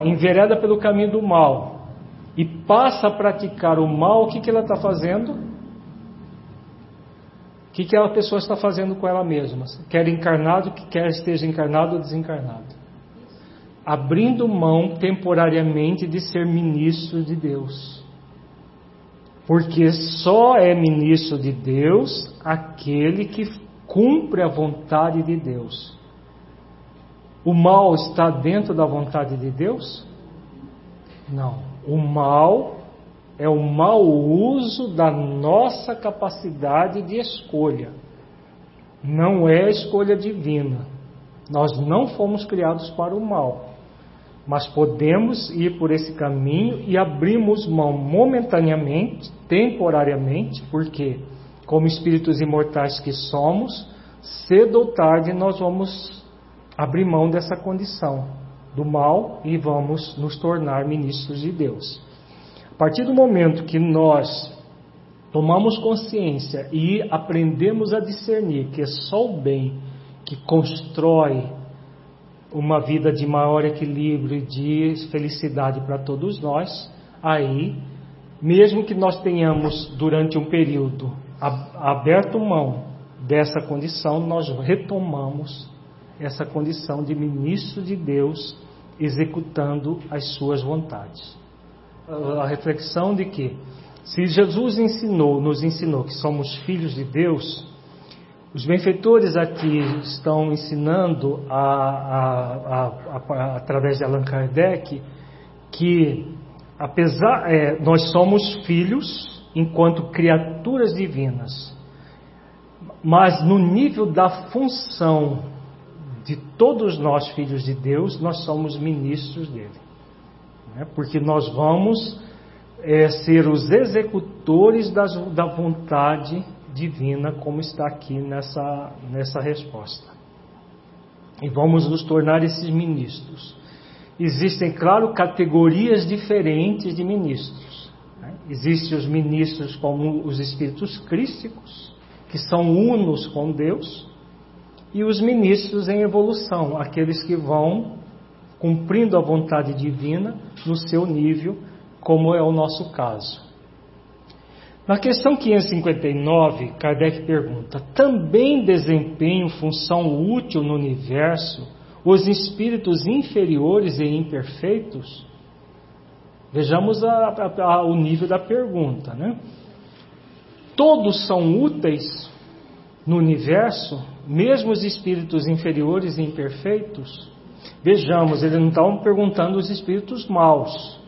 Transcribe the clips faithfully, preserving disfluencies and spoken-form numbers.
envereda pelo caminho do mal e passa a praticar o mal, o que, que ela está fazendo? O que, que a pessoa está fazendo com ela mesma? Quer encarnado, que quer esteja encarnado ou desencarnado. Abrindo mão temporariamente de ser ministro de Deus. Porque só é ministro de Deus aquele que cumpre a vontade de Deus. O mal está dentro da vontade de Deus? Não. O mal é o mau uso da nossa capacidade de escolha. Não é a escolha divina. Nós não fomos criados para o mal. Mas podemos ir por esse caminho e abrimos mão momentaneamente, temporariamente, porque, como espíritos imortais que somos, cedo ou tarde nós vamos abrir mão dessa condição do mal e vamos nos tornar ministros de Deus. A partir do momento que nós tomamos consciência e aprendemos a discernir que é só o bem que constrói uma vida de maior equilíbrio e de felicidade para todos nós, aí, mesmo que nós tenhamos durante um período aberto mão dessa condição, nós retomamos essa condição de ministro de Deus, executando as suas vontades. A reflexão de que, se Jesus ensinou, nos ensinou que somos filhos de Deus, os benfeitores aqui estão ensinando, a, a, a, a, através de Allan Kardec, que apesar, é, nós somos filhos enquanto criaturas divinas, mas no nível da função de todos nós, filhos de Deus, nós somos ministros dele. Né? Porque nós vamos é, ser os executores das, da vontade divina, como está aqui nessa, nessa resposta. E vamos nos tornar esses ministros. Existem, claro, categorias diferentes de ministros. Né? Existem os ministros como os espíritos crísticos, que são unos com Deus, e os ministros em evolução, aqueles que vão cumprindo a vontade divina no seu nível, como é o nosso caso. Na questão quinhentos e cinquenta e nove, Kardec pergunta: também desempenham função útil no universo os espíritos inferiores e imperfeitos? Vejamos a, a, a, o nível da pergunta, né? Todos são úteis no universo, mesmo os espíritos inferiores e imperfeitos? Vejamos, ele não está perguntando os espíritos maus,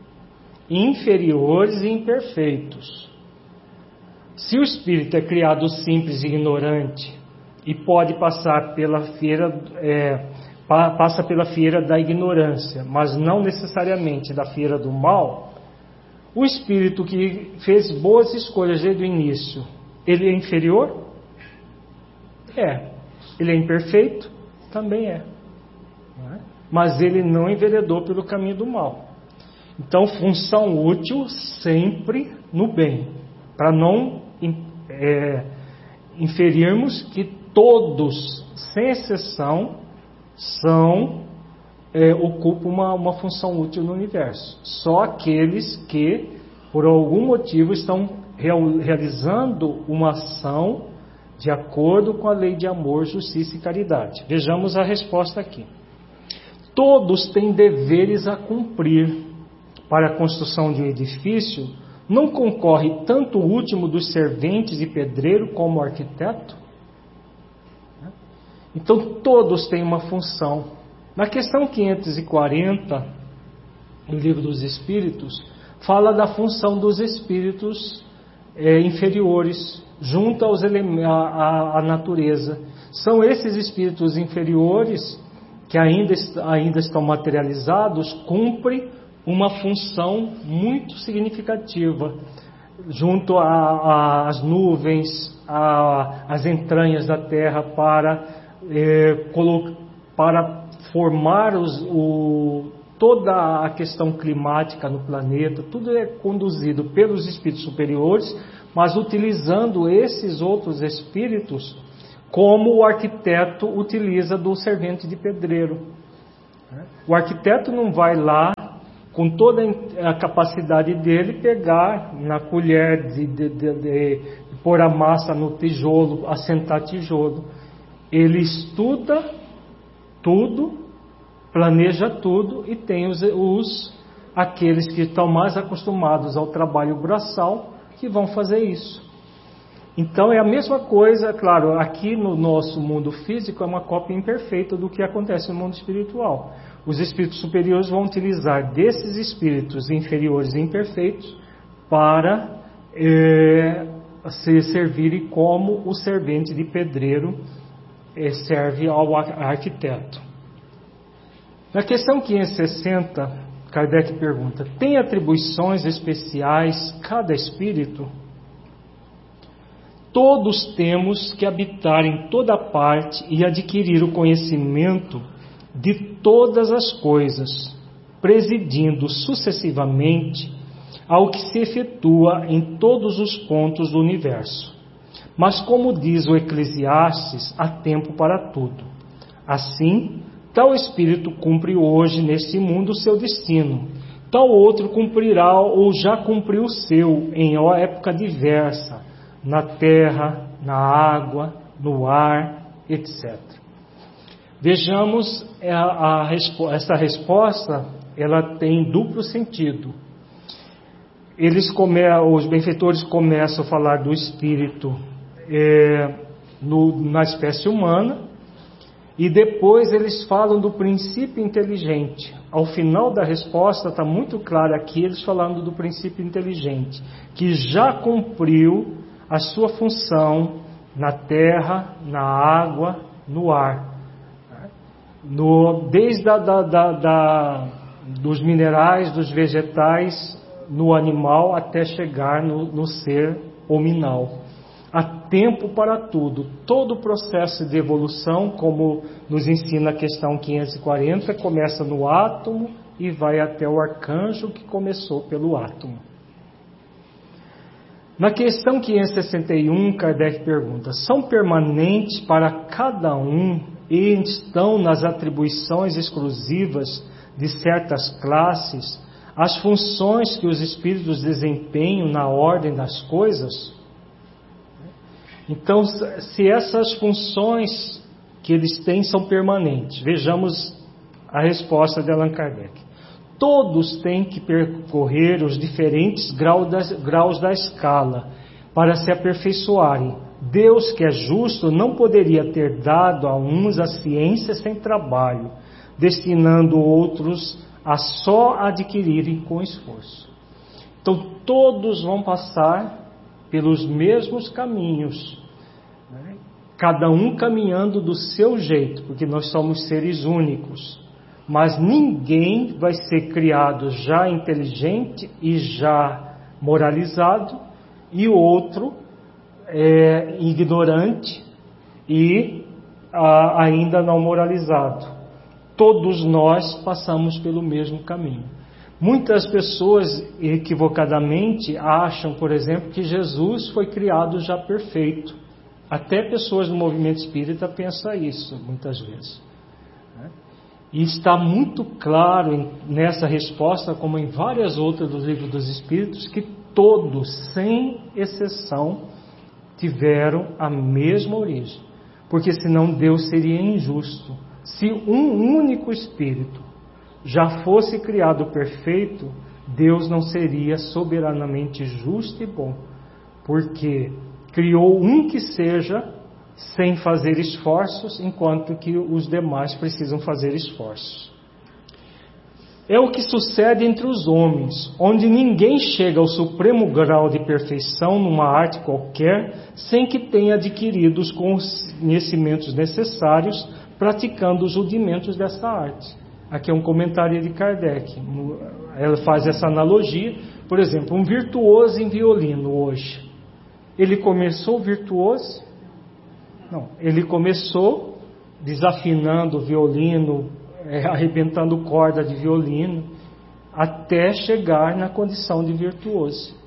inferiores e imperfeitos. Se o espírito é criado simples e ignorante e pode passar pela feira, é, passa pela feira da ignorância, mas não necessariamente da feira do mal, o espírito que fez boas escolhas desde o início, ele é inferior? É. Ele é imperfeito? Também é. Não é? Mas ele não enveredou pelo caminho do mal. Então, função útil sempre no bem, para não é, inferirmos que todos, sem exceção, são, é, ocupam uma, uma função útil no universo. Só aqueles que, por algum motivo, estão real, realizando uma ação de acordo com a lei de amor, justiça e caridade. Vejamos a resposta aqui. Todos têm deveres a cumprir. Para a construção de um edifício, não concorre tanto o último dos serventes e pedreiro como o arquiteto? Então todos têm uma função. Na questão quinhentos e quarenta, do Livro dos Espíritos, fala da função dos espíritos é, inferiores, junto aos elementos, à, à natureza. São esses espíritos inferiores, que ainda, ainda estão materializados, cumprem uma função muito significativa, junto às nuvens, às entranhas da terra, para, é, para formar os, o, toda a questão climática no planeta. Tudo é conduzido pelos espíritos superiores, mas utilizando esses outros espíritos como o arquiteto utiliza do servente de pedreiro. O arquiteto não vai lá, com toda a capacidade dele, pegar na colher de, de, de, de, de pôr a massa no tijolo, assentar tijolo. Ele estuda tudo, planeja tudo e tem os, os aqueles que estão mais acostumados ao trabalho braçal que vão fazer isso. Então é a mesma coisa, claro, aqui no nosso mundo físico é uma cópia imperfeita do que acontece no mundo espiritual. Os espíritos superiores vão utilizar desses espíritos inferiores e imperfeitos para é, se servirem como o servente de pedreiro é, serve ao arquiteto. Na questão quinhentos e sessenta, Kardec pergunta: tem atribuições especiais cada espírito? Todos temos que habitar em toda parte e adquirir o conhecimento de todas as coisas, presidindo sucessivamente ao que se efetua em todos os pontos do universo. Mas, como diz o Eclesiastes, há tempo para tudo. Assim, tal espírito cumpre hoje neste mundo o seu destino, tal outro cumprirá ou já cumpriu o seu em época diversa, na terra, na água, no ar, etcétera. Vejamos a, a, essa resposta, ela tem duplo sentido. Eles come, os benfeitores começam a falar do espírito é, no, na espécie humana, e depois eles falam do princípio inteligente. Ao final da resposta está muito claro aqui, eles falando do princípio inteligente, que já cumpriu a sua função na terra, na água, no ar. No, desde a, da, da, da, dos minerais, dos vegetais, no animal, até chegar no, no ser hominal. Há tempo para tudo. Todo o processo de evolução, como nos ensina a questão quinhentos e quarenta, começa no átomo e vai até o arcanjo que começou pelo átomo. Na questão quinhentos e sessenta e um, Kardec pergunta: são permanentes para cada um e estão nas atribuições exclusivas de certas classes as funções que os espíritos desempenham na ordem das coisas? Então, se essas funções que eles têm são permanentes, vejamos a resposta de Allan Kardec. Todos têm que percorrer os diferentes graus da, graus da escala para se aperfeiçoarem. Deus, que é justo, não poderia ter dado a uns a ciência sem trabalho, destinando outros a só adquirirem com esforço. Então, todos vão passar pelos mesmos caminhos, né? Cada um caminhando do seu jeito, porque nós somos seres únicos. Mas ninguém vai ser criado já inteligente e já moralizado, e o outro é ignorante e ah, ainda não moralizado. Todos nós passamos pelo mesmo caminho. Muitas pessoas equivocadamente acham, por exemplo, que Jesus foi criado já perfeito. Até pessoas do movimento espírita pensam isso, muitas vezes. E está muito claro nessa resposta, como em várias outras dos livros dos Espíritos, que todos, sem exceção, tiveram a mesma origem. Porque senão Deus seria injusto. Se um único Espírito já fosse criado perfeito, Deus não seria soberanamente justo e bom. Porque criou um que seja sem fazer esforços, enquanto que os demais precisam fazer esforços. É o que sucede entre os homens, onde ninguém chega ao supremo grau de perfeição numa arte qualquer, sem que tenha adquirido os conhecimentos necessários, praticando os rudimentos dessa arte. Aqui é um comentário de Kardec. Ela faz essa analogia. Por exemplo, um virtuoso em violino hoje. Ele começou virtuoso? Não, ele começou desafinando o violino, é, arrebentando corda de violino, até chegar na condição de virtuoso.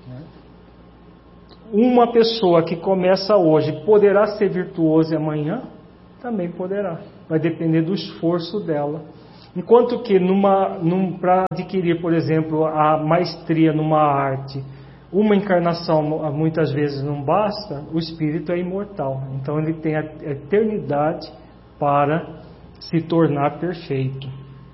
Uma pessoa que começa hoje poderá ser virtuosa amanhã? Também poderá, vai depender do esforço dela. Enquanto que numa, num, para adquirir, por exemplo, a maestria numa arte, uma encarnação muitas vezes não basta, o espírito é imortal. Então ele tem a eternidade para se tornar perfeito.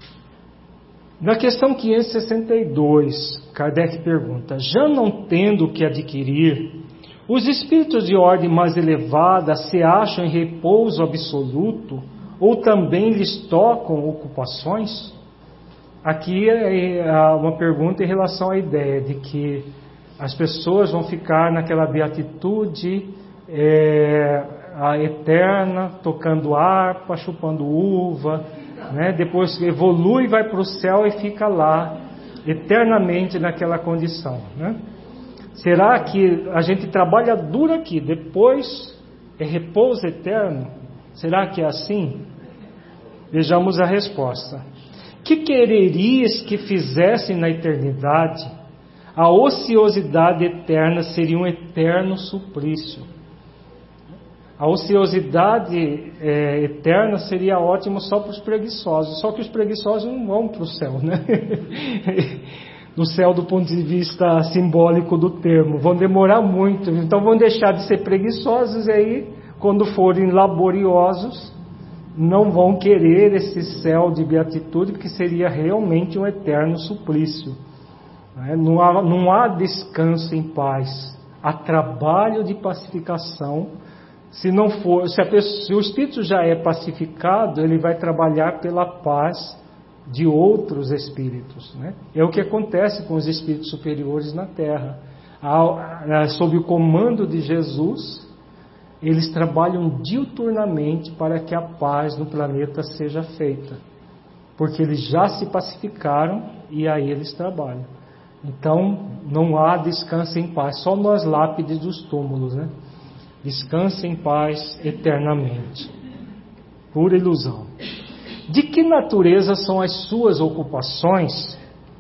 Na questão quinhentos e sessenta e dois, Kardec pergunta: já não tendo o que adquirir, os espíritos de ordem mais elevada se acham em repouso absoluto ou também lhes tocam ocupações? Aqui é uma pergunta em relação à ideia de que as pessoas vão ficar naquela beatitude é, a eterna, tocando harpa, chupando uva, né? Depois evolui, vai para o céu e fica lá eternamente naquela condição, né? Será que a gente trabalha duro aqui, depois é repouso eterno? Será que é assim? Vejamos a resposta. Que quererias que fizessem na eternidade? A ociosidade eterna seria um eterno suplício. A ociosidade é, eterna seria ótimo só para os preguiçosos. Só que os preguiçosos não vão para o céu, né? No céu do ponto de vista simbólico do termo. Vão demorar muito. Então vão deixar de ser preguiçosos e aí, quando forem laboriosos, não vão querer esse céu de beatitude, porque seria realmente um eterno suplício. Não há, não há descanso em paz. Há trabalho de pacificação. Se não for, se, a pessoa, se o espírito já é pacificado, ele vai trabalhar pela paz de outros espíritos, né? É o que acontece com os espíritos superiores na Terra. Sob o comando de Jesus, eles trabalham diuturnamente para que a paz no planeta seja feita, porque eles já se pacificaram e aí eles trabalham. Então não há descanso em paz, só nas lápides dos túmulos, né? Descanse em paz eternamente. Pura ilusão. De que natureza são as suas ocupações?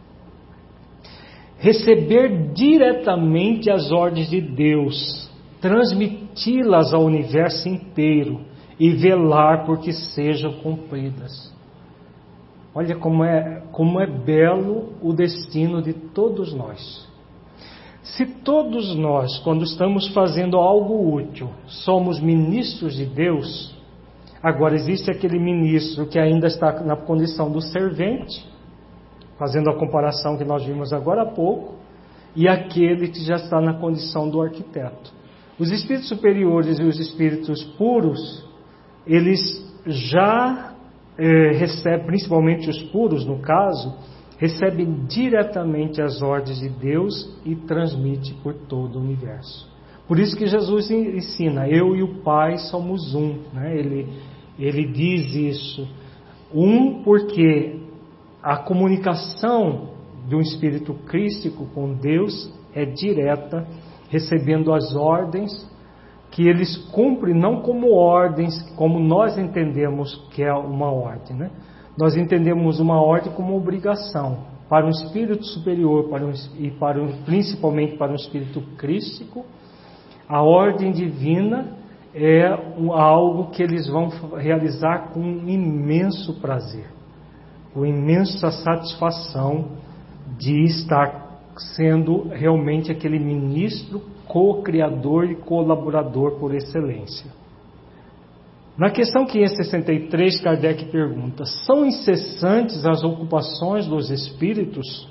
Receber diretamente as ordens de Deus, transmiti-las ao universo inteiro e velar por que sejam cumpridas. Olha como é, como é belo o destino de todos nós. Se todos nós, quando estamos fazendo algo útil, somos ministros de Deus, agora existe aquele ministro que ainda está na condição do servente, fazendo a comparação que nós vimos agora há pouco, e aquele que já está na condição do arquiteto. Os espíritos superiores e os espíritos puros, eles já eh, recebem, principalmente os puros no caso, recebem diretamente as ordens de Deus e transmite por todo o universo. Por isso que Jesus ensina, eu e o Pai somos um, né? Ele, ele diz isso. Um porque a comunicação de um espírito crístico com Deus é direta, recebendo as ordens que eles cumprem não como ordens, como nós entendemos que é uma ordem, né? Nós entendemos uma ordem como obrigação. Para um espírito superior para um, e para um, principalmente para um espírito crístico, a ordem divina é algo que eles vão realizar com imenso prazer, com imensa satisfação de estar sendo realmente aquele ministro co-criador e colaborador por excelência. Na questão quinhentos e sessenta e três, Kardec pergunta: são incessantes as ocupações dos espíritos?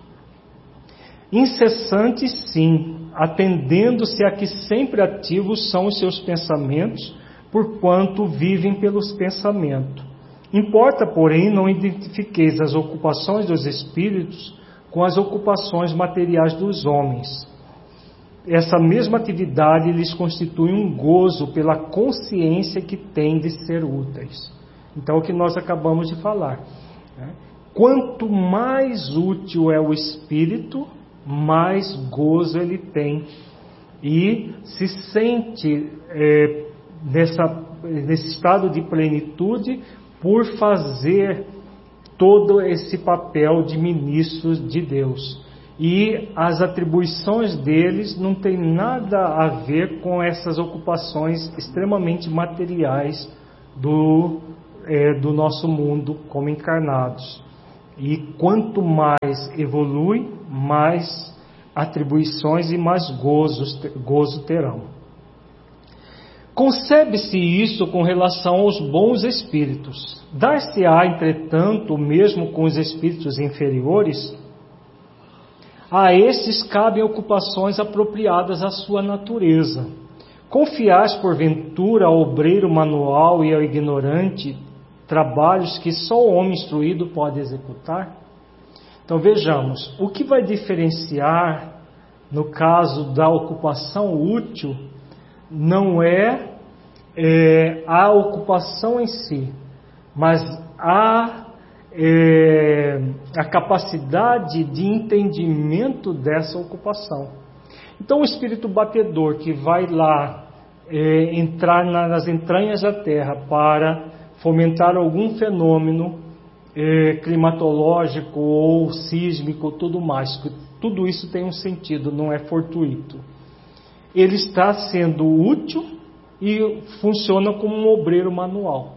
Incessantes, sim, atendendo-se a que sempre ativos são os seus pensamentos, porquanto vivem pelos pensamentos. Importa, porém, não identifiqueis as ocupações dos espíritos com as ocupações materiais dos homens. Essa mesma atividade lhes constitui um gozo pela consciência que têm de ser úteis. Então, é o que nós acabamos de falar, né? Quanto mais útil é o espírito, mais gozo ele tem e se sente é, nessa, nesse estado de plenitude por fazer todo esse papel de ministros de Deus. E as atribuições deles não tem nada a ver com essas ocupações extremamente materiais do, é, do nosso mundo como encarnados. E quanto mais evolui, mais atribuições e mais gozos, gozo terão. Concebe-se isso com relação aos bons espíritos. Dar-se-á, entretanto, mesmo com os espíritos inferiores? A estes cabem ocupações apropriadas à sua natureza. Confiais, porventura, ao obreiro manual e ao ignorante trabalhos que só o homem instruído pode executar? Então vejamos, o que vai diferenciar no caso da ocupação útil não é, é a ocupação em si, mas a, é, a capacidade de entendimento dessa ocupação. Então o espírito batedor que vai lá é, entrar nas entranhas da terra para fomentar algum fenômeno eh, climatológico ou sísmico, tudo mais, tudo isso tem um sentido, não é fortuito. Ele está sendo útil e funciona como um obreiro manual.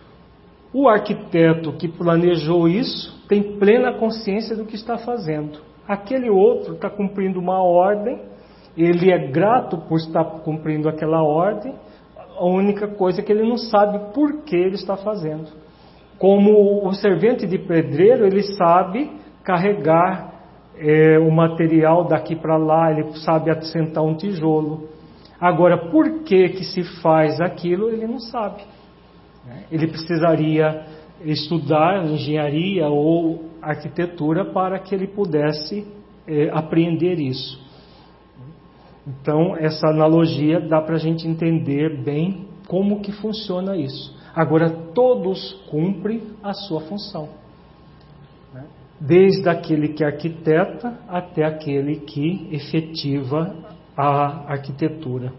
O arquiteto que planejou isso tem plena consciência do que está fazendo. Aquele outro está cumprindo uma ordem, ele é grato por estar cumprindo aquela ordem. A única coisa é que ele não sabe por que ele está fazendo. Como o servente de pedreiro, ele sabe carregar é, o material daqui para lá, ele sabe assentar um tijolo. Agora, por que que se faz aquilo, ele não sabe. Ele precisaria estudar engenharia ou arquitetura para que ele pudesse é, apreender isso. Então, essa analogia dá para a gente entender bem como que funciona isso. Agora, todos cumprem a sua função. Né? Desde aquele que arquiteta até aquele que efetiva a arquitetura.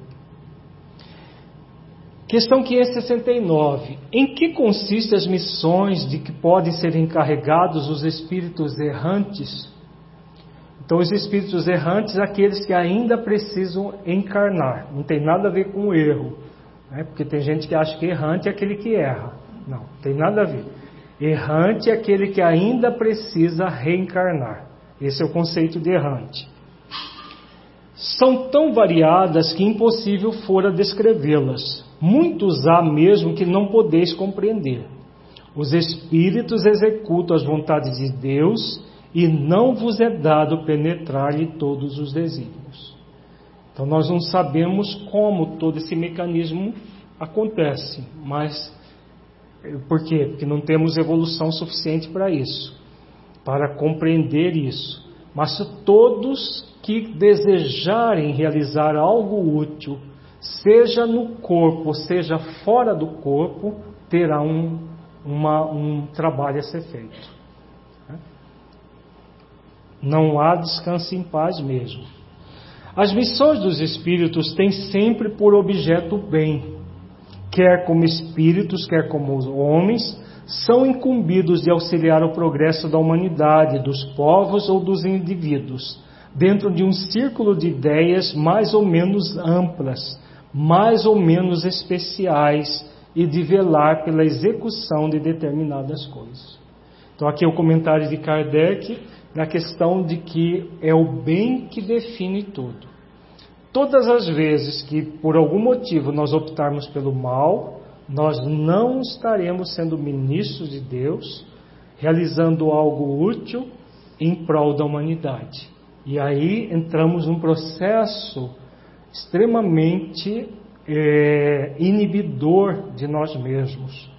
Questão quinhentos e sessenta e nove. Em que consistem as missões de que podem ser encarregados os espíritos errantes? Então, os espíritos errantes, aqueles que ainda precisam encarnar. Não tem nada a ver com o erro. Né? Porque tem gente que acha que errante é aquele que erra. Não, tem nada a ver. Errante é aquele que ainda precisa reencarnar. Esse é o conceito de errante. São tão variadas que impossível fora descrevê-las. Muitos há mesmo que não podeis compreender. Os espíritos executam as vontades de Deus e não vos é dado penetrar-lhe todos os desígnios. Então nós não sabemos como todo esse mecanismo acontece, mas por quê? Porque não temos evolução suficiente para isso, para compreender isso. Mas todos que desejarem realizar algo útil, seja no corpo, seja fora do corpo, terá um, uma, um trabalho a ser feito. Não há descanso em paz mesmo. As missões dos espíritos têm sempre por objeto o bem. Quer como espíritos, quer como homens, são incumbidos de auxiliar o progresso da humanidade, dos povos ou dos indivíduos, dentro de um círculo de ideias mais ou menos amplas, mais ou menos especiais, e de velar pela execução de determinadas coisas. Então aqui é o comentário de Kardec, na questão de que é o bem que define tudo. Todas as vezes que por algum motivo nós optarmos pelo mal, nós não estaremos sendo ministros de Deus, realizando algo útil em prol da humanidade. E aí entramos num processo extremamente é, inibidor de nós mesmos.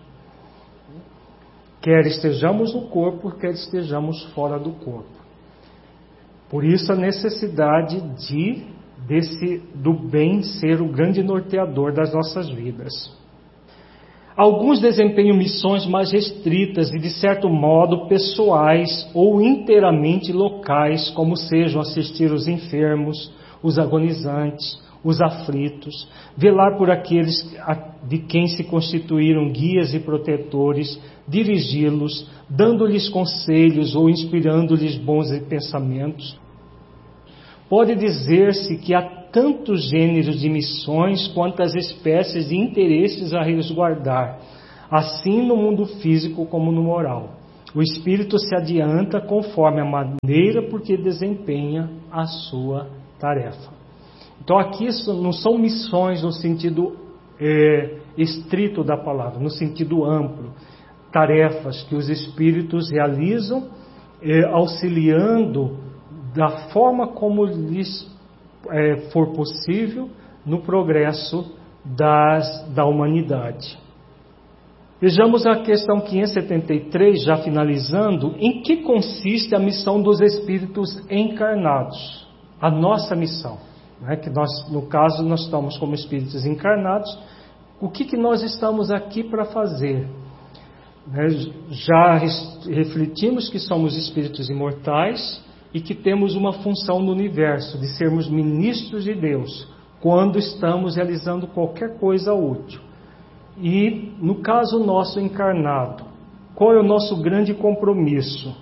Quer estejamos no corpo, quer estejamos fora do corpo. Por isso a necessidade de, desse, do bem ser o grande norteador das nossas vidas. Alguns desempenham missões mais restritas e, de certo modo, pessoais ou inteiramente locais, como sejam assistir os enfermos, os agonizantes, os aflitos, velar por aqueles de quem se constituíram guias e protetores, dirigi-los, dando-lhes conselhos ou inspirando-lhes bons pensamentos. Pode dizer-se que há tantos gêneros de missões quanto as espécies de interesses a resguardar. assim no mundo físico como no moral. O espírito se adianta conforme a maneira por que desempenha a sua tarefa. Então aqui não são missões no sentido é, estrito da palavra, no sentido amplo. Tarefas que os espíritos realizam, é, auxiliando da forma como lhes é, for possível no progresso das, da humanidade. Vejamos a questão quinhentos e setenta e três, já finalizando, em que consiste a missão dos espíritos encarnados? A nossa missão, né? Que nós, no caso, nós estamos como espíritos encarnados. O que, que nós estamos aqui para fazer? Né? Já refletimos que somos espíritos imortais e que temos uma função no universo, de sermos ministros de Deus, quando estamos realizando qualquer coisa útil. E, no caso nosso encarnado, qual é o nosso grande compromisso?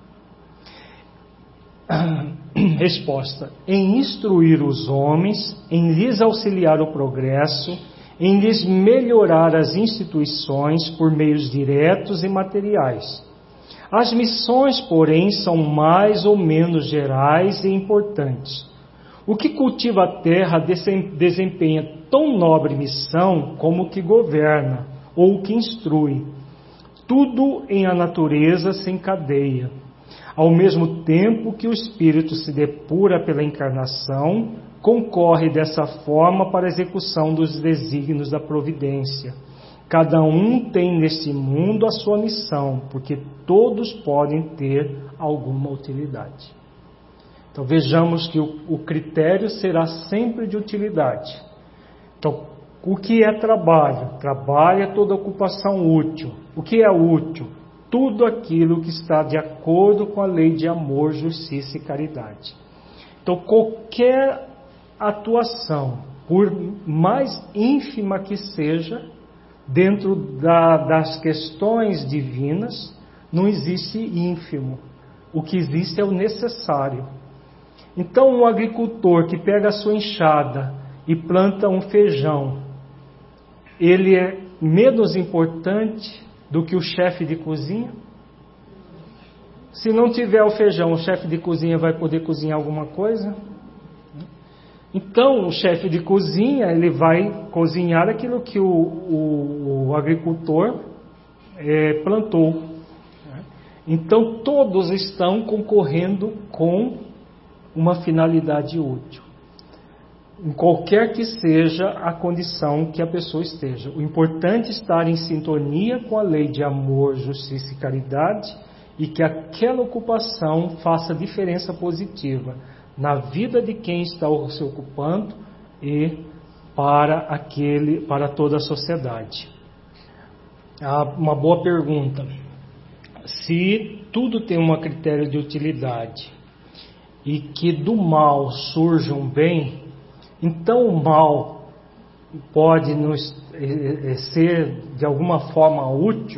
Resposta: em instruir os homens, em lhes auxiliar o progresso, em lhes melhorar as instituições por meios diretos e materiais. As missões, porém, são mais ou menos gerais e importantes. O que cultiva a terra desempenha tão nobre missão como o que governa ou o que instrui. Tudo em a natureza se encadeia. Ao mesmo tempo que o espírito se depura pela encarnação, concorre dessa forma para a execução dos desígnios da providência. Cada um tem neste mundo a sua missão, porque todos podem ter alguma utilidade. Então vejamos que o, o critério será sempre de utilidade. Então, o que é trabalho? Trabalho é toda ocupação útil. O que é útil? Tudo aquilo que está de acordo com a lei de amor, justiça e caridade. Então, qualquer atuação, por mais ínfima que seja, dentro da, das questões divinas, não existe ínfimo. O que existe é o necessário. Então, um agricultor que pega a sua enxada e planta um feijão, ele é menos importante do que o chefe de cozinha? Se não tiver o feijão, o chefe de cozinha vai poder cozinhar alguma coisa? Então, o chefe de cozinha, ele vai cozinhar aquilo que o, o, o agricultor é, plantou. Então, todos estão concorrendo com uma finalidade útil, em qualquer que seja a condição que a pessoa esteja. O importante é estar em sintonia com a lei de amor, justiça e caridade, e que aquela ocupação faça diferença positiva na vida de quem está se ocupando e para aquele, para toda a sociedade. Ah, uma boa pergunta. Se tudo tem um critério de utilidade e que do mal surge um bem, então o mal pode nos, ser de alguma forma útil?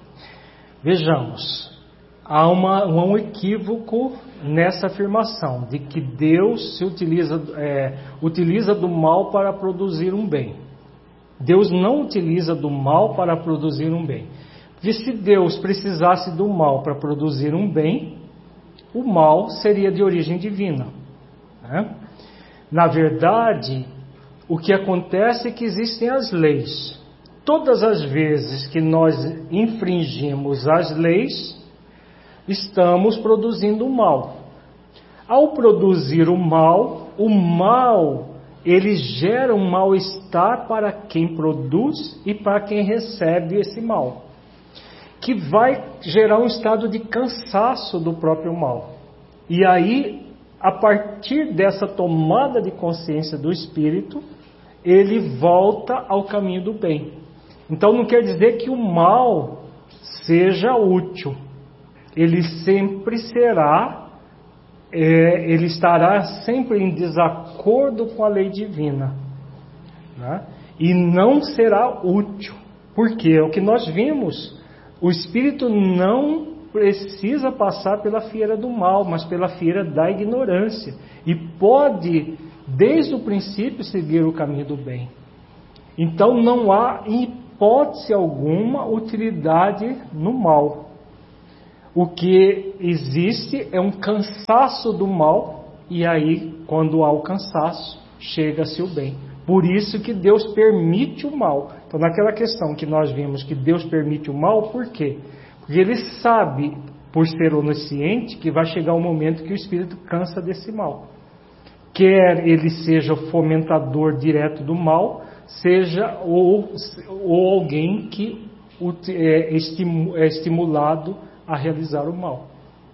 Vejamos, há uma, um equívoco nessa afirmação de que Deus se utiliza, é, utiliza do mal para produzir um bem. Deus não utiliza do mal para produzir um bem. Porque se Deus precisasse do mal para produzir um bem, o mal seria de origem divina, né? Na verdade, o que acontece é que existem as leis. Todas as vezes que nós infringimos as leis, estamos produzindo o mal. Ao produzir o mal, o mal, ele gera um mal-estar para quem produz e para quem recebe esse mal, que vai gerar um estado de cansaço do próprio mal. E aí, a partir dessa tomada de consciência do espírito, ele volta ao caminho do bem. Então não quer dizer que o mal seja útil. Ele sempre será, é, ele estará sempre em desacordo com a lei divina, né? E não será útil. Por quê? É o que nós vimos. O espírito não precisa passar pela fieira do mal, mas pela fieira da ignorância. E pode, desde o princípio, seguir o caminho do bem. Então não há hipótese alguma, utilidade no mal. O que existe é um cansaço do mal, e aí, quando há o cansaço, chega-se o bem. Por isso que Deus permite o mal. Então, naquela questão que nós vimos que Deus permite o mal, por quê? Porque Ele sabe, por ser onisciente, que vai chegar um momento que o espírito cansa desse mal. Quer ele seja o fomentador direto do mal, seja ou, ou alguém que é estimulado a realizar o mal.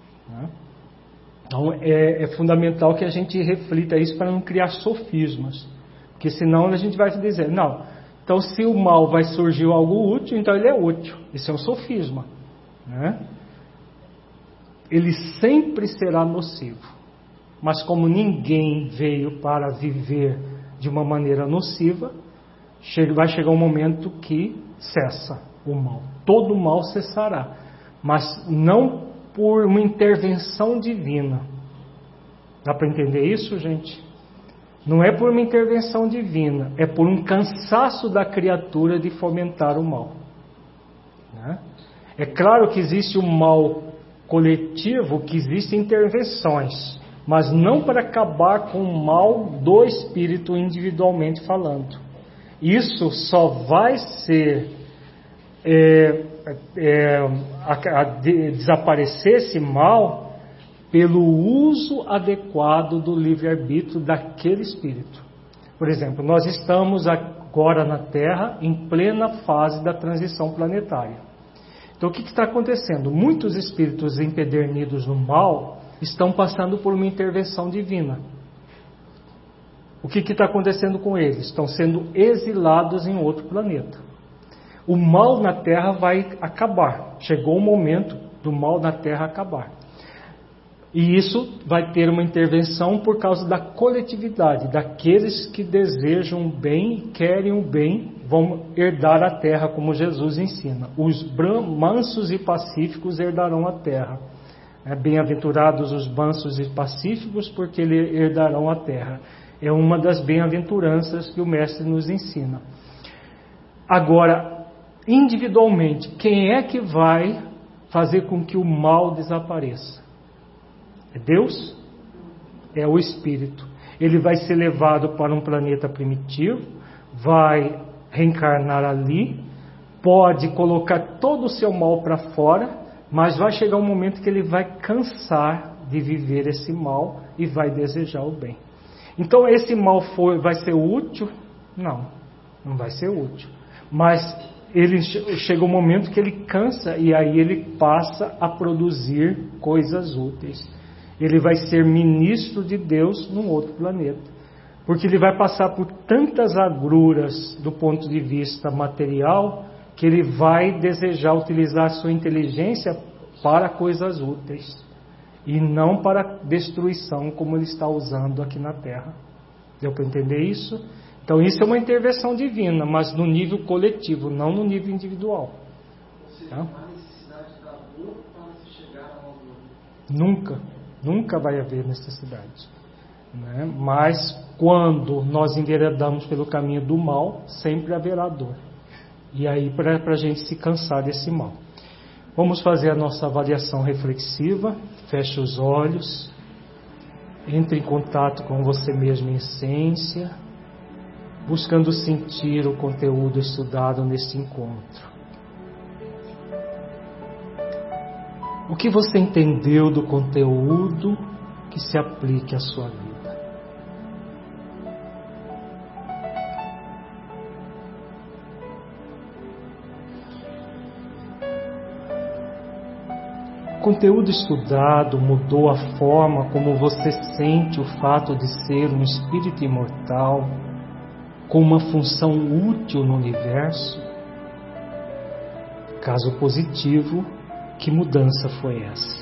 Então é, é fundamental que a gente reflita isso para não criar sofismas, porque senão a gente vai dizer, não, então se o mal vai surgir algo útil, então ele é útil. Isso é um sofisma, né? Ele sempre será nocivo. Mas como ninguém veio para viver de uma maneira nociva, vai chegar um momento que cessa o mal. Todo o mal cessará, mas não por uma intervenção divina. Dá para entender isso, gente? Não é por uma intervenção divina, é por um cansaço da criatura de fomentar o mal. Né? É claro que existe o mal coletivo, que existem intervenções, mas não para acabar com o mal do espírito individualmente falando. Isso só vai ser é, é, a, a, de, desaparecer esse mal pelo uso adequado do livre-arbítrio daquele espírito. Por exemplo, nós estamos agora na Terra em plena fase da transição planetária. Então o que está acontecendo? Muitos espíritos empedernidos no mal estão passando por uma intervenção divina. O que está acontecendo com eles? Estão sendo exilados em outro planeta. O mal na Terra vai acabar. Chegou o momento do mal na Terra acabar. E isso vai ter uma intervenção por causa da coletividade, daqueles que desejam o bem, querem o bem, vão herdar a Terra, como Jesus ensina. Os mansos e pacíficos herdarão a Terra. É, bem-aventurados os mansos e pacíficos, porque eles herdarão a terra. É uma das bem-aventuranças que o Mestre nos ensina. Agora, individualmente, quem é que vai fazer com que o mal desapareça? É Deus? É o Espírito. Ele vai ser levado para um planeta primitivo, vai reencarnar ali, pode colocar todo o seu mal para fora, mas vai chegar um momento que ele vai cansar de viver esse mal e vai desejar o bem. Então esse mal foi, vai ser útil? Não, não vai ser útil. Mas ele chega um momento que ele cansa e aí ele passa a produzir coisas úteis. Ele vai ser ministro de Deus num outro planeta. Porque ele vai passar por tantas agruras do ponto de vista material, que ele vai desejar utilizar sua inteligência para coisas úteis e não para destruição, como ele está usando aqui na Terra. Deu para entender isso? Então isso é uma intervenção divina, mas no nível coletivo, não no nível individual. Ou seja, não há necessidade da dor para se chegar a uma dor. Nunca, nunca vai haver necessidade, né? Mas quando nós enveredamos pelo caminho do mal, sempre haverá dor. E aí para a gente se cansar desse mal. Vamos fazer a nossa avaliação reflexiva. Feche os olhos. Entre em contato com você mesmo em essência, buscando sentir o conteúdo estudado neste encontro. O que você entendeu do conteúdo que se aplique à sua vida? O conteúdo estudado mudou a forma como você sente o fato de ser um espírito imortal, com uma função útil no universo? Caso positivo, que mudança foi essa?